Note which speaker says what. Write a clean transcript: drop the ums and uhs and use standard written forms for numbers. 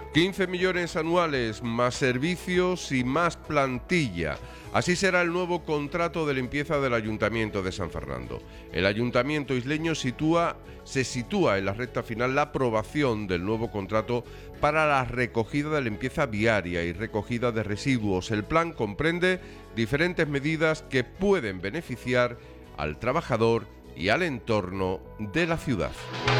Speaker 1: 15 millones anuales, más servicios y más plantilla. Así será el nuevo contrato de limpieza del Ayuntamiento de San Fernando. El Ayuntamiento isleño se sitúa en la recta final la aprobación del nuevo contrato para la recogida de limpieza viaria y recogida de residuos. El plan comprende diferentes medidas que pueden beneficiar al trabajador y al entorno de la ciudad.